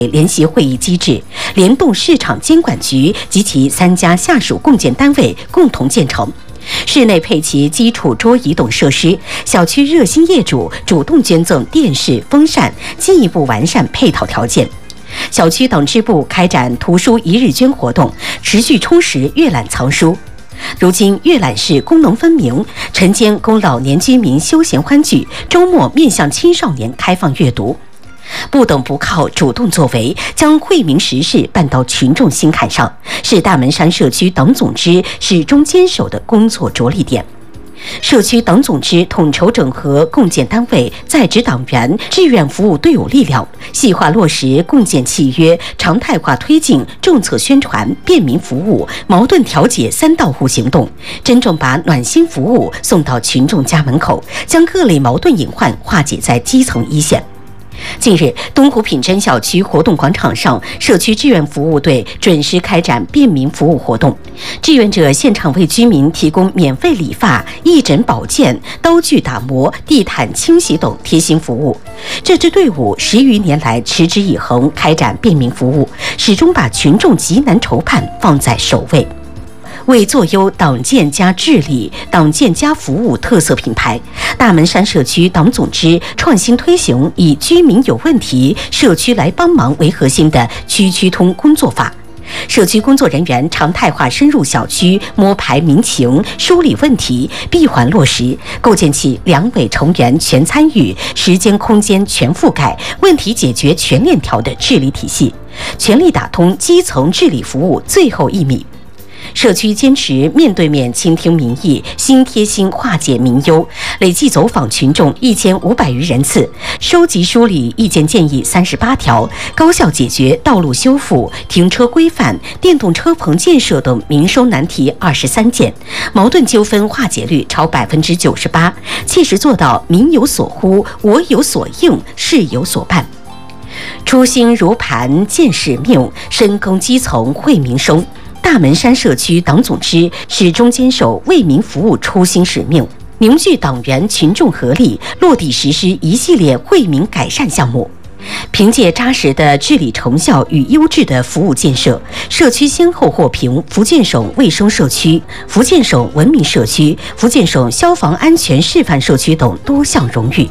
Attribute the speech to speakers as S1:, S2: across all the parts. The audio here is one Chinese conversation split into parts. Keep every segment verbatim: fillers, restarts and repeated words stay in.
S1: 联席会议机制，联动市场监管局及其三家下属共建单位共同建成。室内配齐基础桌椅等设施，小区热心业主主动捐赠电视、风扇，进一步完善配套条件。小区党支部开展图书一日捐活动，持续充实阅览藏书。如今，阅览室功能分明，晨间供老年居民休闲欢聚，周末面向青少年开放阅读。不等不靠，主动作为，将惠民实事办到群众心坎上，是大门山社区党总支始终坚守的工作着力点。社区党总支统筹整合共建单位、在职党员、志愿服务队伍力量，细化落实共建契约，常态化推进政策宣传、便民服务、矛盾调解三到户行动，真正把暖心服务送到群众家门口，将各类矛盾隐患化解在基层一线。近日，东湖品真小区活动广场上，社区志愿服务队准时开展便民服务活动。志愿者现场为居民提供免费理发、义诊保健、刀具打磨、地毯清洗等贴心服务。这支队伍十余年来持之以恒开展便民服务，始终把群众急难愁盼放在首位。为做优党建加治理、党建加服务特色品牌，大门山社区党总支创新推行以居民有问题，社区来帮忙为核心的区区通工作法。社区工作人员常态化深入小区，摸排民情，梳理问题，闭环落实，构建起两委成员全参与、时间空间全覆盖、问题解决全链条的治理体系，全力打通基层治理服务最后一米。社区坚持面对面倾听民意，心贴心化解民忧，累计走访群众一千五百余人次，收集梳理意见建议三十八条，高效解决道路修复、停车规范、电动车棚建设等民生难题二十三件，矛盾纠纷化解率超百分之九十八，切实做到民有所呼、我有所应、事有所办。初心如磐，见使命，深耕基层，惠民生。大门山社区党总支始终坚守为民服务初心使命，凝聚党员群众合力，落地实施一系列惠民改善项目。凭借扎实的治理成效与优质的服务建设，社区先后获评福建省卫生社区、福建省文明社区、福建省消防安全示范社区等多项荣誉。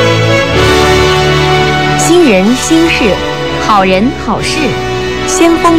S2: 新人新事，好人好事，先锋